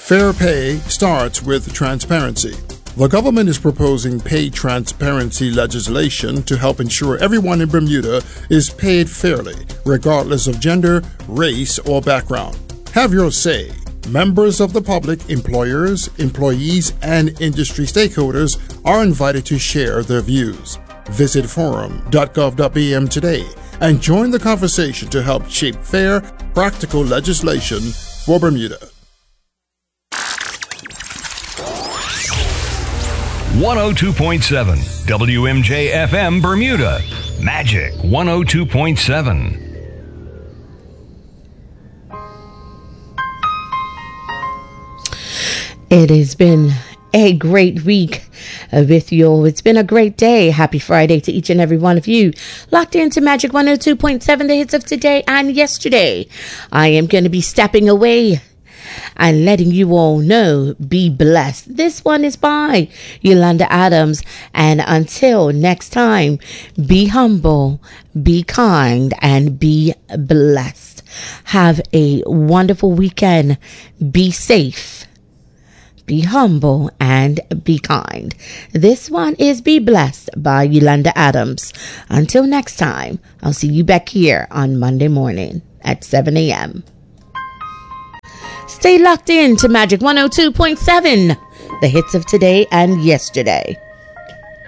Fair pay starts with transparency. The government is proposing pay transparency legislation to help ensure everyone in Bermuda is paid fairly, regardless of gender, race, or background. Have your say. Members of the public, employers, employees, and industry stakeholders are invited to share their views. Visit forum.gov.bm today and join the conversation to help shape fair, practical legislation for Bermuda. 102.7 WMJ FM Bermuda. Magic 102.7. It has been a great week with you all. It's been a great day. Happy Friday to each and every one of you. Locked into Magic 102.7, the hits of today and yesterday. I am going to be stepping away and letting you all know, be blessed. This one is by Yolanda Adams. And until next time, be humble, be kind, and be blessed. Have a wonderful weekend. Be safe. Be humble and be kind. This one is Be Blessed by Yolanda Adams. Until next time, I'll see you back here on Monday morning at 7 a.m. Stay locked in to Magic 102.7, the hits of today and yesterday.